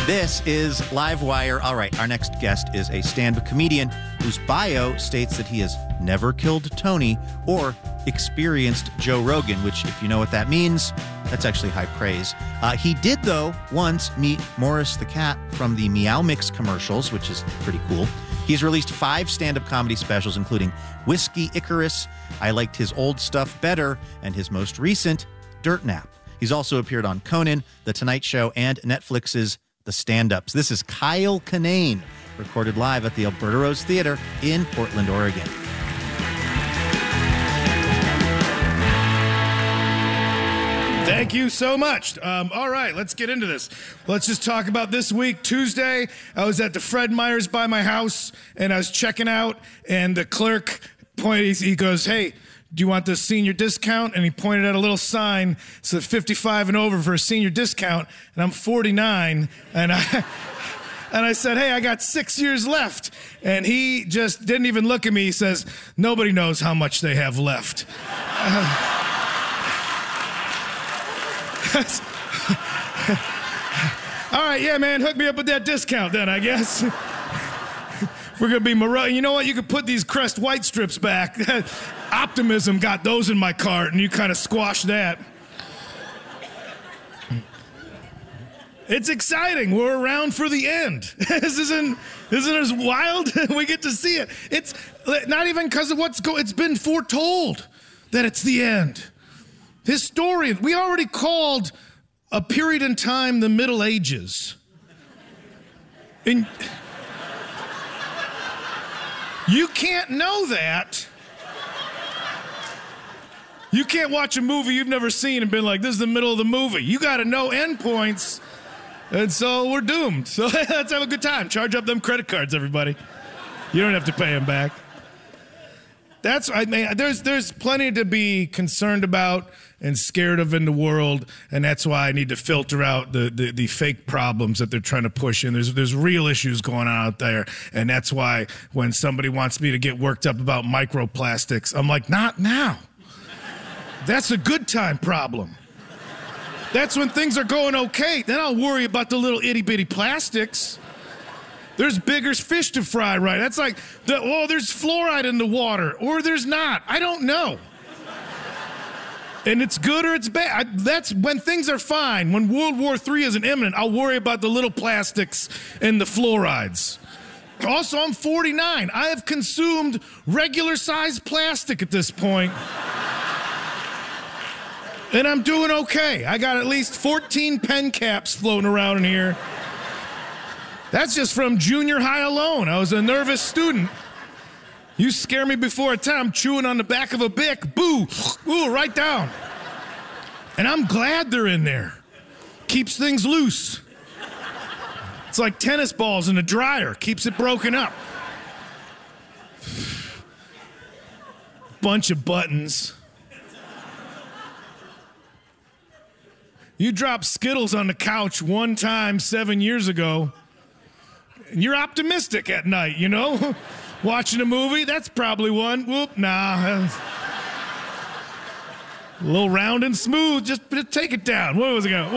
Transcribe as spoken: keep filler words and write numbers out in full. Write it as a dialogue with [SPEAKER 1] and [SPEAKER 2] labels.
[SPEAKER 1] This is Livewire. All right, our next guest is a stand-up comedian whose bio states that he has never killed Tony or experienced Joe Rogan, which, if you know what that means, that's actually high praise. Uh, he did, though, once meet Morris the cat from the Meow Mix commercials, which is pretty cool. He's released five stand-up comedy specials, including Whiskey Icarus, I Liked His Old Stuff Better, and his most recent, Dirt Nap. He's also appeared on Conan, The Tonight Show, and Netflix's The Stand-Ups. This is Kyle Kinane, recorded live at the Alberta Rose Theater in Portland, Oregon.
[SPEAKER 2] Thank you so much. Um, all right, let's get into this. Let's just talk about this week. Tuesday, I was at the Fred Meyer's by my house, and I was checking out, and the clerk pointed, he goes, "Hey, do you want the senior discount?" And he pointed at a little sign, said fifty-five and over for a senior discount, and I'm forty-nine, and I... And I said, "Hey, I got six years left." And he just didn't even look at me. He says, "Nobody knows how much they have left." Uh, all right, yeah, man, hook me up with that discount then, I guess. We're going to be maroon. You know what? You could put these Crest White strips back. Optimism got those in my cart, and you kind of squashed that. It's exciting. We're around for the end. This isn't, isn't as wild? We get to see it. It's not even because of what's going. It's been foretold that it's the end. Historian, we already called a period in time the Middle Ages. And you can't know that. You can't watch a movie you've never seen and been like, this is the middle of the movie. You got to know endpoints. And so we're doomed. So let's have a good time. Charge up them credit cards, everybody. You don't have to pay them back. That's, I mean, there's there's plenty to be concerned about and scared of in the world, and that's why I need to filter out the, the, the fake problems that they're trying to push in. There's there's real issues going on out there, and that's why when somebody wants me to get worked up about microplastics, I'm like, not now. That's a good time problem. That's when things are going okay. Then I'll worry about the little itty-bitty plastics. There's bigger fish to fry, right? That's like, the, oh, there's fluoride in the water, or there's not. I don't know. And it's good or it's bad. I, that's when things are fine. When World War Three isn't imminent, I'll worry about the little plastics and the fluorides. Also, I'm forty-nine. I have consumed regular-sized plastic at this point. And I'm doing okay. I got at least fourteen pen caps floating around in here. That's just from junior high alone. I was a nervous student. You scare me before a time, I'm chewing on the back of a Bic. Boo! Ooh, right down. And I'm glad they're in there. Keeps things loose. It's like tennis balls in a dryer. Keeps it broken up. Bunch of buttons. You dropped Skittles on the couch one time seven years ago, and you're optimistic at night, you know? Watching a movie, that's probably one. Whoop, nah. A little round and smooth, just take it down. What was it going?